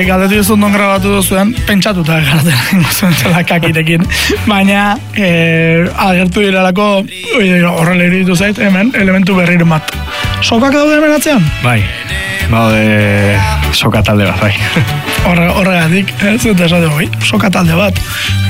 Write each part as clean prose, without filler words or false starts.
galdetu duzun non grabatu duzuen, pentsatuta garatzen zuen zela kakirekin. Baina, agertu direlako, horrela iruditu zait, hemen, elementu berriren bat. Sokak daude hemen atzean? Bai, soka talde bat, bai. Horregatik, ez eta esate hori, soka talde bat.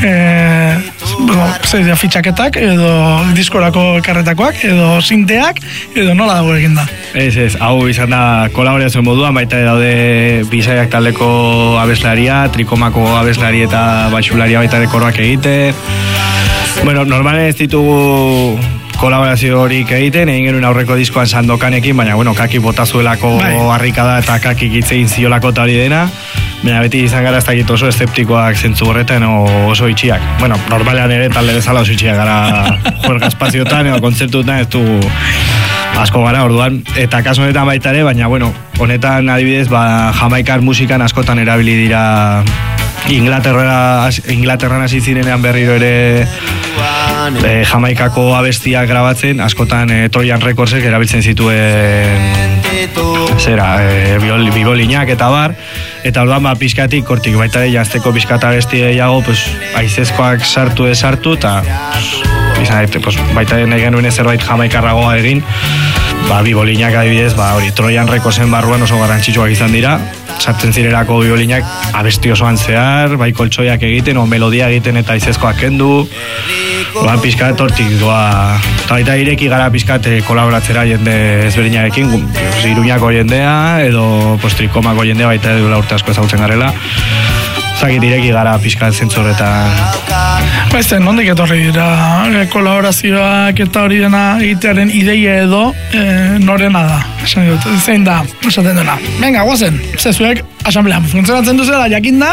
Fitxaketak, edo diskorako karretakoak, edo sinteak, edo nola dago egin da. Ez, hau izan da kolaborazio moduan, baita daude Bisaiak taldeko abeslaria, Trikomako abeslari eta baixularia baita dekorrak egite. Bueno, normalen ez ditugu kolaborazio horik egiten, egin genuen aurreko diskoan Sandokanekin, baina, bueno, Kaki botazuelako harrikada eta Kaki gitzein ziolako eta hori dena. Baina beti izan gara ez dakit oso eszeptikoak zentzu horretan oso itxiak. Bueno, normalean ere talde bezala oso itxiak gara juerga espaziotan edo kontzertuetan ez du asko gara orduan. Eta kasu honetan baita ere, baina bueno, honetan adibidez, Jamaikar musikan askotan erabili dira Inglaterran hasi zirenean berriro ere Jamaikako abestiak grabatzen, askotan Trojan Recordsek erabiltzen zituen bibolinak eta bar, eta orduan pixkatik kortik baita ere jazteko pixkata abesti gehiago, aizezkoak sartu eta baita ere nahi genuen zerbait jamaikarragoa egin, bibolinak adibidez, hori Trojan Recordsen barruan oso garrantzitsuak izan dira, sartzen zirelako bibolinak abesti osoan zehar, bai koltsoiak egiten, melodia egiten eta aizezkoak kendu, pixkat hortik doa, eta baita ireki gara pixkat kolaboratzera jende ezberdinarekin, Iruñako jendea, edo Trikomako jendea baita edo urte asko ezagutzen garela, zakit ireki gara pixkat zentzorretan. Baizten, nondik etorri dira kolaborazioak eta hori dena egitearen ideia edo norena da, zein da, esaten dena. Venga, guazen, zezuek asamblean funtzionatzen duzela jakinda,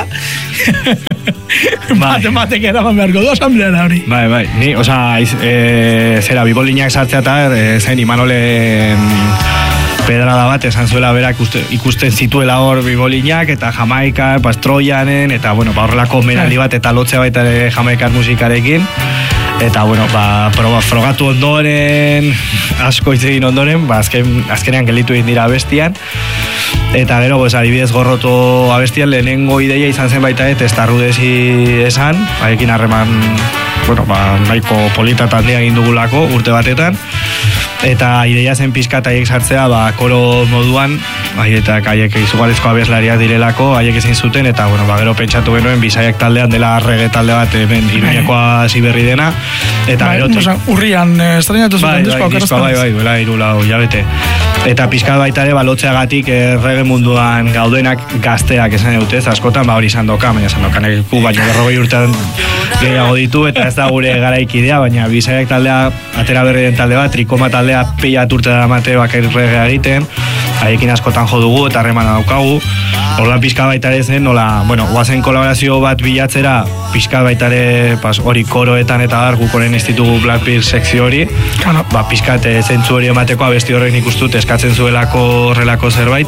batek eraman beharko du asamblean hori. Bai, ni, zera, bibolinak sartzea eta zain Imanolen pedrada bat esan zuela berak ikusten zituela hor bibolinak eta Jamaika, Trojanen, eta horrelako menaldi bat eta lotzea baita Jamaikar musikarekin. Eta, frogatu ondoren, asko itzegin ondoren, azkenean gelditu egin dira abestian. Eta gero, adibidez gorroto abestian lehenengo ideia izan zen baita testarrudezi esan, haiekin harreman, nahiko polita eta handia egin dugulako urte batetan. Eta ideia zen pixkat haiek sartzea, koro moduan, haiek izugarrizko abeslariak direlako, haiek ezin zuten, eta gero pentsatu genuen Bisaiak taldean dela reggae talde bat hemen Iruñakoa hasi berri dena. Eta gero... Urrian, estrenatu zuten diskoa. Bai, 3-4 hilabete. Eta pixkat baita ere, balotzeagatik reggae munduan gaudenak gazteak esan dutez, askotan, hori Sandoka, baina Sandokanek baino 40 urtean gehiago ditu, eta ez da gure garaikidea, baina Bisaiak taldea, atera berri den talde bat, Trikoma taldea pila urte da mate bakar reggae egiten, haiekin askotan jo dugu eta harremana daukagu. Orduan pixka baita ere zen, guazen kolaborazio bat bilatzera, pixka baita ere hori koroetan eta gukoren institugu Blackbeard sekzio hori, pixka zentzu hori emateko abesti horrek nik ustut eskatzen zuelako horrelako zerbait,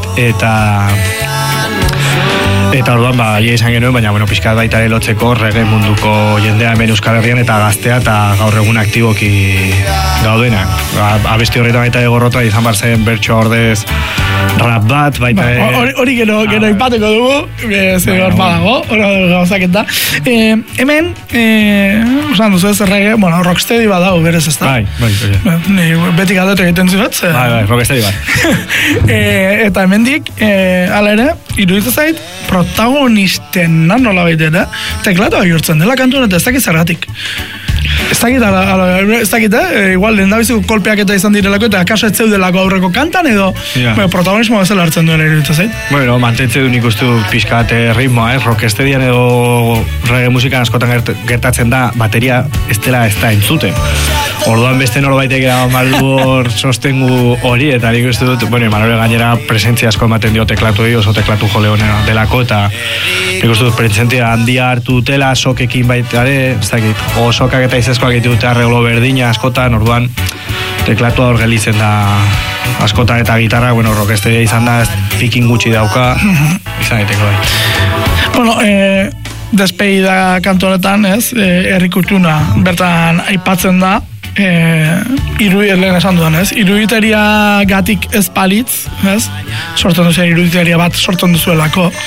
eta orduan izan genuen, baina pixka baita ere lotzeko reggae munduko jendea hemen Euskal Herrian eta gaztea eta gaur egun aktiboki gaudenak. Abesti horretan baita gorrotua izan bar zen bertsoa ordez rap bat, baita... Hori gero ipateko dugu, zer hor badago, hori gauzak eta. Hemen, usan duzu ez reggae, rocksteady bat dago berez ez da? Bai. Beti galdetu egiten zuet. Bai, rocksteady bat. Eta hemendik, ala ere, iruditzen zait, protagonistena nola baitera, teklatoa bihurtzen dela kantu honetan, ez dakit zergatik. Ez dakit, igual lehendabiziko kolpeak eta izan direlako eta akasa ez zeudelako aurreko kantan edo protagonismoa bezala hartzen duela iruditzen zait. Mantentze du nik uste pixkat ritmoa, rockestedian edo reggae musikan askotan gertatzen da bateria ez da entzuten. Orduan beste norbaitek eraman baldu hor sostengu hori, eta nik uste dut, Manole gainera presentzia asko ematen dio teklatuei, oso teklatu jole honena delako, eta nik uste dut presentzia handia hartu dutela, sokekin baitare, ez dakit, sokak eta izezkoak ditute arreglo berdina askotan, orduan teklatua hor gelitzen da askotan eta gitarra, rockesteria izan da, pikin gutxi dauka, izan daiteko bai. Despeida kantu honetan, herri kultura bertan aipatzen da, lehen esan duan, iruditeria gatik ez palitz, sortzen duzea iruditeria bat sortzen duzuelako,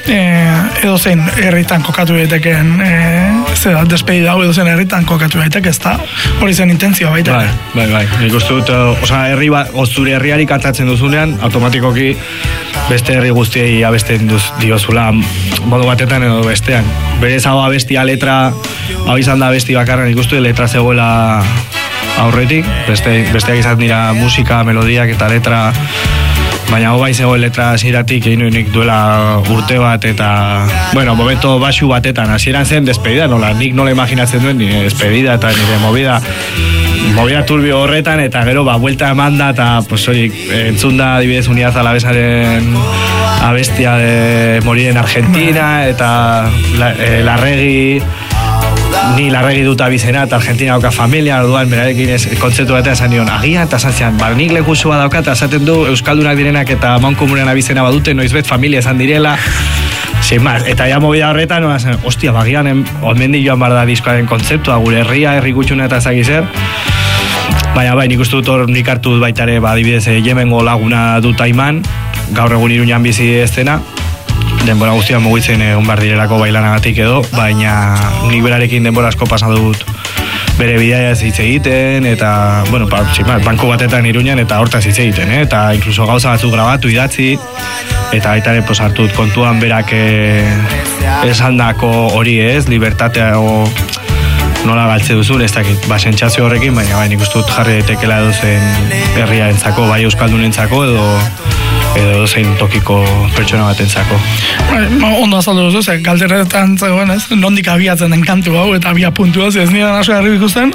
edo zein herritan kokatu daiteken despedida hau edo zein herritan kokatu daiteke, ez da? Hori zen intentzioa baita. Bai. Nik uste dut, zure herriari kantatzen duzunean, automatikoki beste herri guztiei abesten diozula modu batetan edo bestean. Berez hau abestia letra, hau izan da abesti bakarra, nik uste letra zegoela aurretik, besteak izan dira musika, melodiak eta letra, baina hau bai zegoen letra hasieratik nik duela urte bat eta, bueno, momento baxu batetan, hasieran zen despedida, nik nola imaginatzen duen, nire despedida eta nire movida turbio horretan, eta gero, buelta eman da, eta, pues, hori, entzun da, adibidez, Unidad Alavesaren abestia de morir en Argentina, eta Larregi, ni Larregi dut abizena, eta Argentina dauka familia, orduan, berarekin kontzeptu batean esan nion, agian, eta esan nik lekusua dauka, eta esaten du, Euskaldunak direnak eta Mankomunen abizena badute, noizbet familia esan direla, sin más, eta ja movida horretan, hostia, bagian, onmendi joan bar da diskoaren kontzeptua, gure herria, herri gutxuna eta ezagik zer, baina nik uste dut hor nik hartu dut baitare, adibidez, Yemengo laguna dut Aiman, gaur egun Iruñan bizi eztena, denbora guztian mugitzen egon bar direlako bailanagatik edo, baina nik berarekin denbora asko pasa dut bere bidea hitz egiten, eta, bueno, banku batetan Iruñan, eta hortaz hitz egiten, eta inkluso gauza batzuk grabatu, idatzi, eta baitare hartu dut kontuan berak esandako hori libertatea o nola galtze duzun, ez dakit, sentsazio horrekin, baina nik uste dut jarri daitekela edo zen herriarentzako, bai euskaldunentzako edo zein tokiko pertsona batentzako. Ondo azaldu duzu, galderetan zegoen, nondik abiatzen den kantu hau, eta abia puntua, ez nire naso garri ikusten,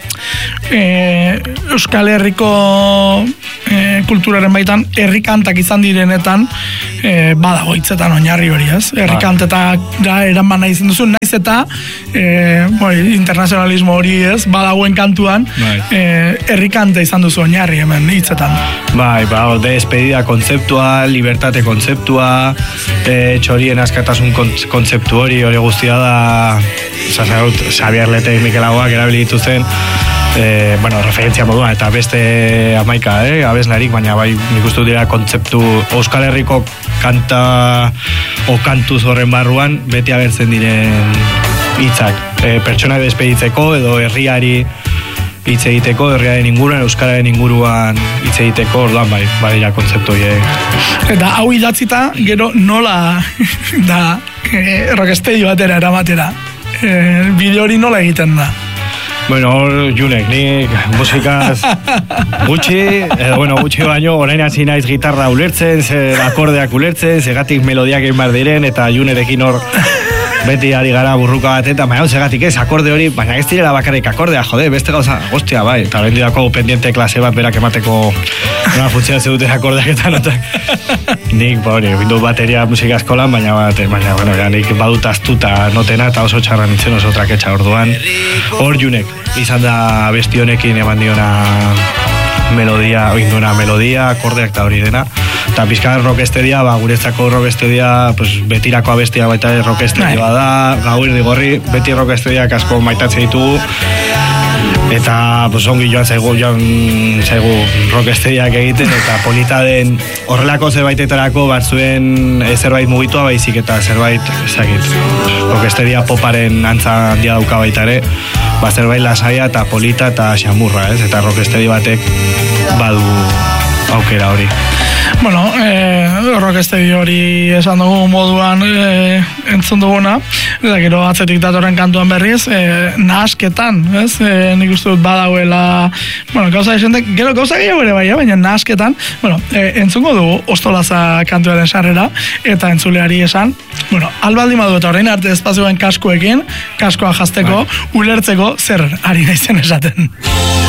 Euskal Herriko kulturaren baitan, herrikantak izan direnetan, badago hitzetan oinarri hori, ez? Herrikantetak da, eran nahi izan duzu, naiz eta internazionalismo hori, ez? Badagoen kantuan, herrikante izan duzu oinarri hemen hitzetan. Despedida kontzeptua, libertate kontzeptua, txorien askatasun kontzeptu hori guztia da, Xabier Letek Mikel Agoak erabili dituzen, referentzia moduan, eta beste amaika, abeslarik, baina nik uste dira kontzeptu Euskal Herriko kanta o kantuz horren barruan beti agertzen diren hitzak, pertsona despeditzeko edo herriari hitz egiteko, herriaren inguruan, euskararen inguruan hitz egiteko, orduan badira kontzeptu horiek. Eta hau idatzita, gero nola da rockestedio batera eramatera. Bideo hori nola egiten da? Bueno, Junek, nik musikaz gutxi baino, orain hasi naiz gitarra ulertzen, akordeak ulertzen, zegatik melodiak egin behar diren, eta Junerekin hor beti ari gara burruka bat, eta zegatik ez, akorde hori, baina ez direla bakarrik akordea, beste gauza, hostia, eta lehen dirako pendiente klase bat berak emateko nola funtzionatzen dute akordeak eta notak. Nik, bindut bateria musika eskolan, baina nik badut astuta notena, eta oso txarra nintzen oso traketxa orduan. Hor Junek, izan da besti honekin eman diona melodia, akordeak eta hori dena. Eta pizkar rockestedia, guretzako rockestedia, betirako abestia baita rockestedia da, gaur digorri, beti rockestediak asko maitatzen ditugu, eta ongi joan zaigu rockestediak egiten, eta polita den horrelako zerbaitetarako batzuen zerbait mugitua baizik eta zerbait, rockestedia poparen antza handia dauka baita ere, zerbait lasaia eta polita eta xamurra, eta rockestedia batek badu aukera hori. Bueno, rockestedio hori esan dugu moduan entzun duguna, eta gero atzetik datorren kantuan berriz, nahasketan, ez? Nik uste dut badauela, gauza gero gauza gehiago ere bai, baina nahasketan, entzungo dugu Ostolaza kantuaren sarrera, eta entzuleari esan, albaldi madu eta horrein arte espazioen kaskoekin, kaskoa jazteko, ulertzeko zer ari naizen esaten.